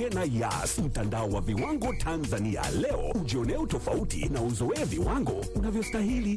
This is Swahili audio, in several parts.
Jiunge na Yas, mtandao wa viwango Tanzania leo, ujionee utofauti na uzoee viwango unavyostahili.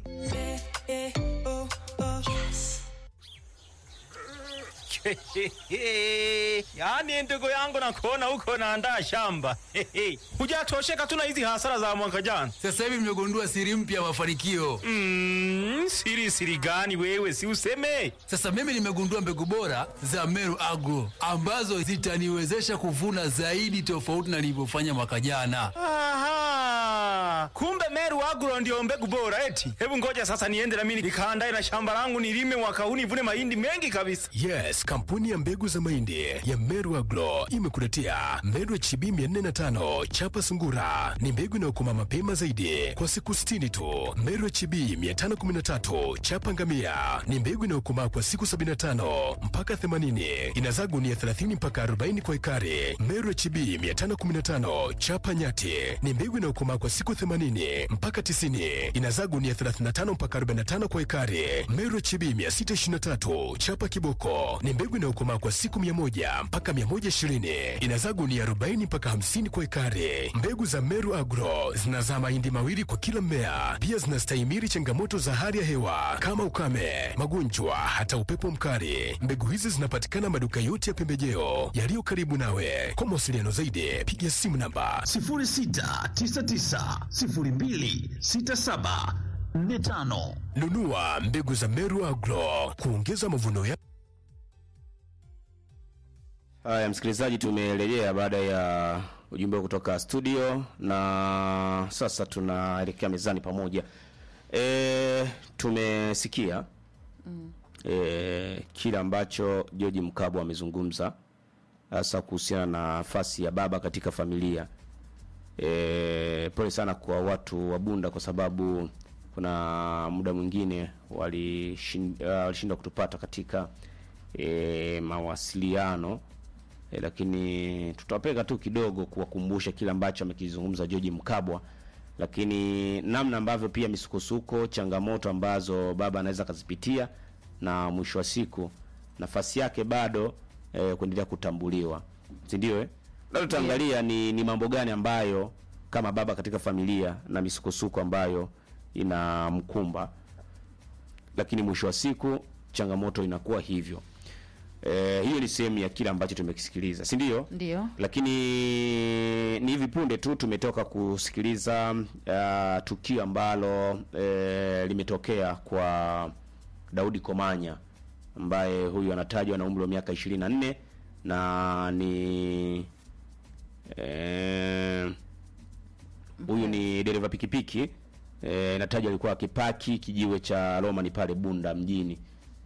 Yaani ndugu yangu nakuona huko naandaa shamba. Hujatosheka tu na hizi hasara za mwaka jana. Sasa hivi nimegundua siri mpya ya mafanikio. Siri gani wewe, si useme? Sasa mimi nimegundua mbegu bora za Meru Agro ambazo zitaniwezesha kuvuna zaidi tofauti na nilivyofanya mwaka jana. Aha. Kumbe Meru Agro ndio mbegu bora eti. Hebu ngoja sasa niende na mimi nikaandae na shamba langu nilime mwaka huu nivune mahindi mengi kabisa. Yes, kampuni ya mbegu za mahindi ya Meru Agro imekuletea Meru HB 405 chapa sungura. Ni mbegu inayokoma mapema zaidi kwa siku 60 tu. Meru HB 513 chapa ngamia ni mbegu inayokomaa kwa siku 75 mpaka 80. Inazaa gunia 30 mpaka 40 kwa ekari. Meru HB 515 chapa nyati ni mbegu inayokomaa kwa siku 80 mpaka 90. Inazaa gunia 35 mpaka 45 kwa ekari. Meru HB 623 chapa kiboko ni mbegu inayokomaa kwa siku 100 mpaka 120. Inazaa gunia 40 mpaka 50 kwa ekari. Mbegu za Meru Agro zinazaa mahindi mawili kwa kila mmea. Pia zinastahimili changamoto za hali ya hewa kama ukame, magonjwa, hata upepo mkali. Mbegu hizi zinapatikana maduka yote ya pembejeo yaliyo karibu nawe. Kwa mawasiliano zaidi, piga simu namba 0699026745. Nunua mbegu za Meru Agro kuongeza mavuno ya. Haya msikilizaji, tumerejea baada ya ujumbe kutoka studio na sasa tunaelekea mezani pamoja. Tumesikia kile ambacho George Mkabwa amezungumza hasa kuhusiana na nafasi ya baba katika familia. Pole sana kwa watu wa Bunda kwa sababu kuna muda mwingine walishindwa kutupata katika mawasiliano. Lakini tutawapeka tu kidogo kuwakumbusha kile ambacho amekizungumza George Mkabwa, lakini namna ambavyo pia misukosuko, changamoto ambazo baba anaweza kuzipitia na mwisho wa siku nafasi yake bado kuendelea kutambuliwa. Si ndio Leo tutaangalia ni mambo gani ambayo kama baba katika familia na misukosuko ambayo inamkumba, lakini mwisho wa siku changamoto inakuwa hivyo. Hiyo ni sehemu ya kile ambacho tumekisikiliza, si ndio? Ndio. Lakini ni hivi punde tu tumetoka kusikiliza tukio ambalo limetokea kwa Daudi Komanya, ambaye huyu anatajwa na umri wa miaka 24 na ni huyu ni dereva pikipiki. Natajwa alikuwa akipaki kijiwe cha Roma ni pale Bunda mjini.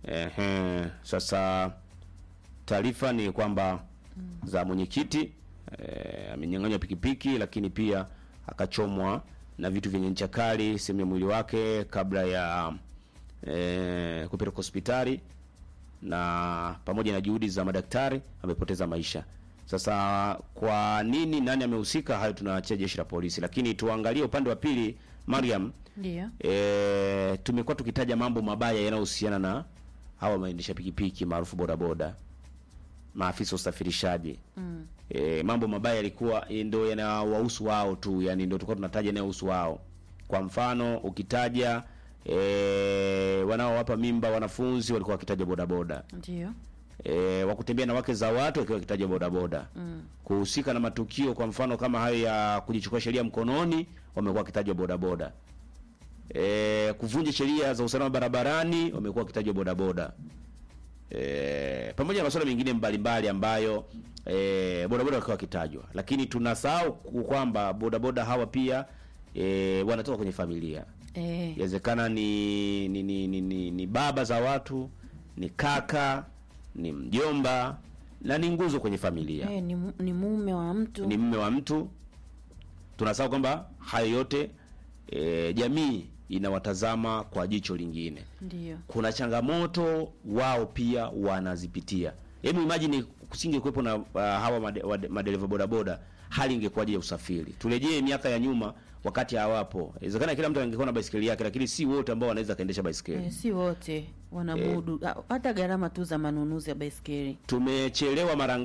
Sasa taarifa ni kwamba za mwenyekiti amenyang'anywa pikipiki, lakini pia akachomwa na vitu vyenye ncha kali sehemu ya mwili wake kabla ya kupelekwa hospitali, na pamoja na juhudi za madaktari amepoteza maisha. Sasa kwa nini, nani amehusika, hayo tunaachia jeshi la polisi, lakini tuangalie upande wa pili. Mariam, ndio tumekuwa tukitaja mambo mabaya yanayohusiana na hawa maendesha pikipiki maarufu bodaboda, maafisa usafirishaji. Mambo mabaya yalikuwa ndio yanawahusu wao tu, yani ndio tulikuwa tunataja yanayohusu wao. Kwa mfano ukitaja wanaowapa mimba wanafunzi walikuwa wakitaja bodaboda. ndio Wakutembea na wake za watu wakiwa wakitaja bodaboda. Kuhusika na matukio kwa mfano kama hayo ya kujichukua sheria mkononi wamekuwa wakitaja bodaboda. Kuvunja sheria za usalama barabarani wamekuwa wakitaja bodaboda. Pamoja na masuala mengine mbalimbali ambayo bodaboda wakawa wakitajwa, lakini tunasahau kwamba bodaboda hawa pia wanatoka kwenye familia. Inawezekana ni baba za watu, ni kaka, ni mjomba, na ni nguzo kwenye familia. ni mume wa mtu. Ni mume wa mtu. Tunasahau kwamba hayo yote jamii inawatazama kwa jicho lingine. Ndio. Kuna changamoto wao pia wanazipitia. Hebu imagine kusingekuwepo na hawa madereva bodaboda, hali ingekuwaje ya usafiri? Turejee miaka ya nyuma wakati hawapo. Inawezekana kila mtu angekuwa na baisikeli yake, lakini si wote ambao wanaweza kaendesha baisikeli. Si wote wanamudu hata gharama tu za manunuzi ya baisikeli. Tumechelewa mara